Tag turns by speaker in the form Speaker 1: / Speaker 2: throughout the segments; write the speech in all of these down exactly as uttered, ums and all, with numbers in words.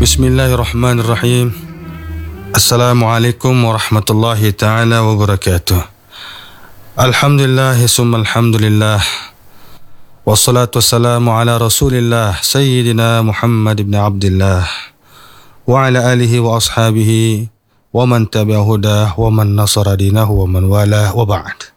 Speaker 1: Bismillahirrahmanirrahim. Assalamualaikum warahmatullahi ta'ala wabarakatuh. Alhamdulillah summa alhamdulillah. Wassalatu wassalamu ala rasulillah Sayyidina Muhammad ibn Abdullah wa ala alihi wa ashabihi wa man tabi'a hudah wa man nasara dinahu wa man walah wa ba'd.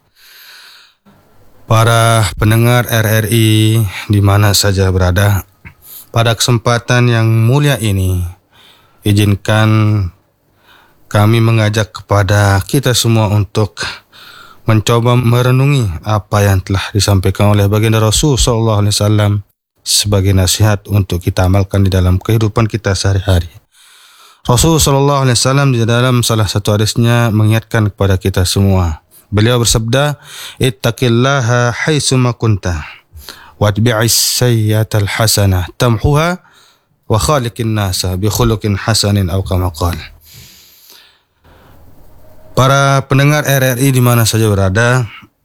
Speaker 1: Para pendengar R R I di mana saja berada, pada kesempatan yang mulia ini, izinkan kami mengajak kepada kita semua untuk mencoba merenungi apa yang telah disampaikan oleh baginda Rasul sallallahu alaihi wasallam sebagai nasihat untuk kita amalkan di dalam kehidupan kita sehari-hari. Rasul sallallahu alaihi wasallam di dalam salah satu hadisnya mengingatkan kepada kita semua. Beliau bersabda, "Ittaqillaha haitsuma kunta, watbi'is sayyi'atal hasanah tamhuha wa khaliqin nasa bi khuluqin hasanin aw kama qala." Para pendengar R R I di mana saja berada,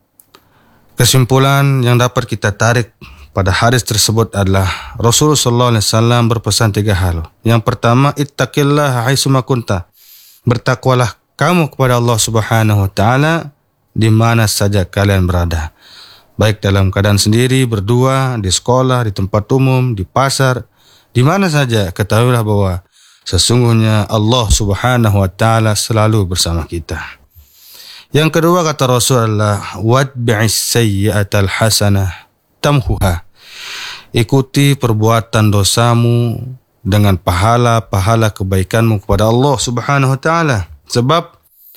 Speaker 1: kesimpulan yang dapat kita tarik pada hadis tersebut adalah Rasulullah sallallahu alaihi wasallam berpesan tiga hal. Yang pertama, ittaqillaha haitsuma kunta. Bertakwalah kamu kepada Allah Subhanahu wa taala di mana saja kalian berada. Baik dalam keadaan sendiri, berdua, di sekolah, di tempat umum, di pasar, di mana saja, ketahuilah bahwa sesungguhnya Allah Subhanahu wa taala selalu bersama kita. Yang kedua kata Rasul adalah watbi'is sayyi'atal hasanah tamhuha. Ikuti perbuatan dosamu dengan pahala-pahala kebaikanmu kepada Allah Subhanahu wa taala. Sebab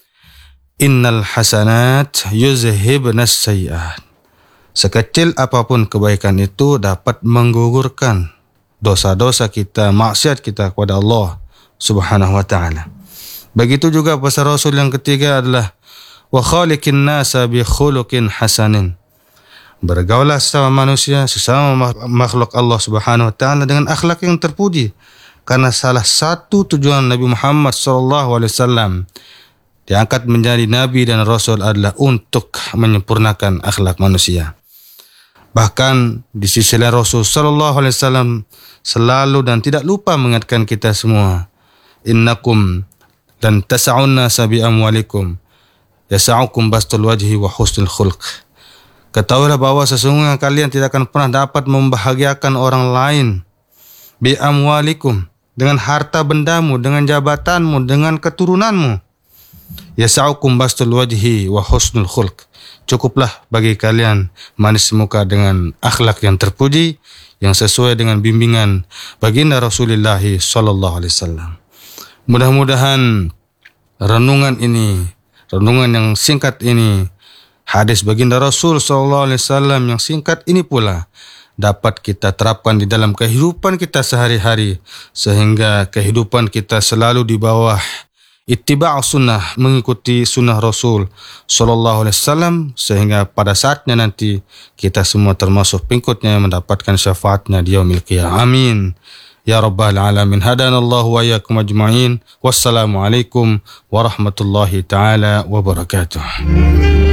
Speaker 1: innal hasanat yuzhibnas sayyi'at. Sekecil apapun kebaikan itu dapat menggugurkan dosa-dosa kita, maksiat kita kepada Allah Subhanahu wa taala. Begitu juga pesan Rasul yang ketiga adalah wa khaliqin nasa bi khuluqin hasanin. Bergaulah sesama manusia, sesama makhluk Allah Subhanahu wa taala dengan akhlak yang terpuji. Karena salah satu tujuan Nabi Muhammad sallallahu alaihi wasallam diangkat menjadi nabi dan rasul adalah untuk menyempurnakan akhlak manusia. Bahkan di sisi lain Rasul sallallahu alaihi wasallam selalu dan tidak lupa mengingatkan kita semua, innakum lan tas'un nasa bi amwalikum yas'ukum bastul wajhi wa husnul khulq. Ketahuilah bahwa sesungguhnya kalian tidak akan pernah dapat membahagiakan orang lain bi amwalikum, dengan harta bendamu, dengan jabatanmu, dengan keturunanmu. Yas'ukum bastul wajhi wa husnul khulq. Cukuplah bagi kalian manis muka dengan akhlak yang terpuji yang sesuai dengan bimbingan baginda Rasulullah sallallahu alaihi wasallam. Mudah-mudahan renungan ini, renungan yang singkat ini, hadis baginda Rasul sallallahu alaihi wasallam yang singkat ini pula dapat kita terapkan di dalam kehidupan kita sehari-hari sehingga kehidupan kita selalu di bawah ittiba' sunnah, mengikuti sunnah Rasul sallallahu alaihi wasallam sehingga pada saatnya nanti kita semua termasuk pengikutnya yang mendapatkan syafaatnya di yaumil qiyamah. Amin ya rabbal alamin. Hadanallahu wa iyyakum ajma'in. Wassalamualaikum warahmatullahi taala wabarakatuh.